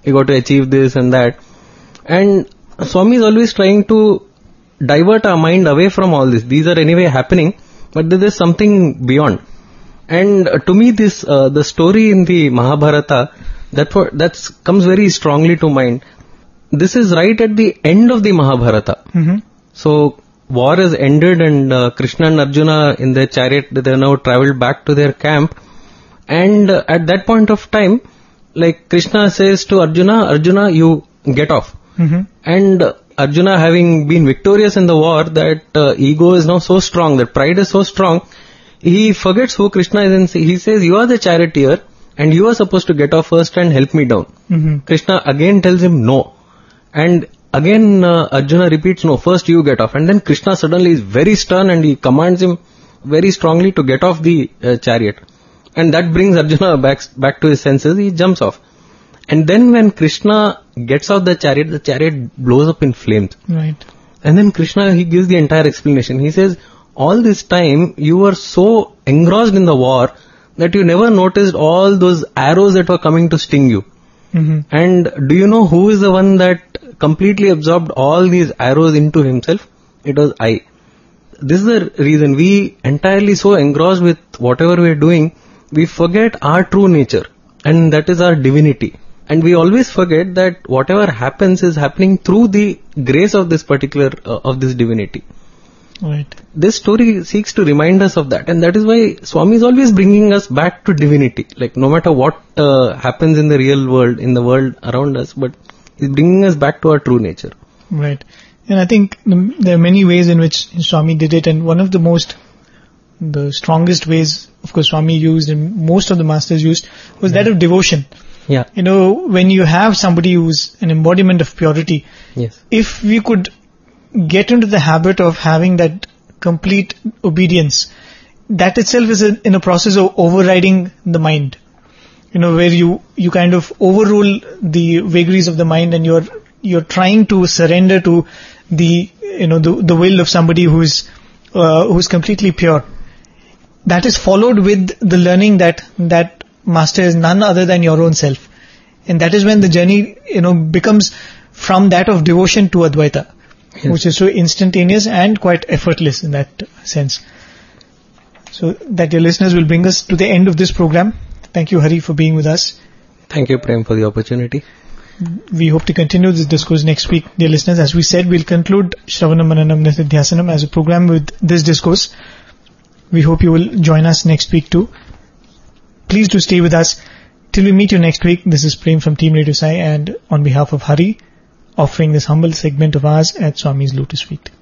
you got to achieve this and that. And Swami is always trying to divert our mind away from all this. These are anyway happening, but there is something beyond. And to me, this the story in the Mahabharata that comes very strongly to mind. This is right at the end of the Mahabharata. Mm-hmm. So war has ended, and Krishna and Arjuna in their chariot, they have now travelled back to their camp. And at that point of time, like Krishna says to Arjuna, Arjuna, you get off. Mm-hmm. And Arjuna, having been victorious in the war, that ego is now so strong, that pride is so strong, he forgets who Krishna is, and he says, you are the charioteer and you are supposed to get off first and help me down. Mm-hmm. Krishna again tells him no. And again Arjuna repeats, no, first you get off. And then Krishna suddenly is very stern and he commands him very strongly to get off the chariot. And that brings Arjuna back to his senses. He jumps off. And then when Krishna gets off the chariot blows up in flames. Right. And then Krishna, he gives the entire explanation. He says, all this time you were so engrossed in the war that you never noticed all those arrows that were coming to sting you. Mm-hmm. And do you know who is the one that completely absorbed all these arrows into himself? It was I. This is the reason we entirely so engrossed with whatever we are doing, we forget our true nature, and that is our divinity. And we always forget that whatever happens is happening through the grace of this particular, of this divinity. Right. This story seeks to remind us of that, and that is why Swami is always bringing us back to divinity. Like no matter what happens in the real world, in the world around us, but he's bringing us back to our true nature. Right. And I think there are many ways in which Swami did it, and one of the strongest ways, of course, Swami used and most of the masters used was that of devotion. Yeah. You know, when you have somebody who's an embodiment of purity, yes, if we could get into the habit of having that complete obedience, that itself is in a process of overriding the mind. You know, where you kind of overrule the vagaries of the mind, and you're trying to surrender to the will of somebody who's completely pure. That is followed with the learning that master is none other than your own self, and that is when the journey becomes from that of devotion to Advaita. Yes. Which is so instantaneous and quite effortless in that sense. So that your listeners will bring us to the end of this program. Thank you, Hari, for being with us. Thank you, Prem, for the opportunity. We hope to continue this discourse next week, dear listeners. As we said, we'll conclude Shravanam Mananam Nitidhyasanam as a program with this discourse. We hope you will join us next week too. Please do stay with us. Till we meet you next week, this is Prem from Team Radio Sai, and on behalf of Hari, offering this humble segment of ours at Swami's Lotus Feet.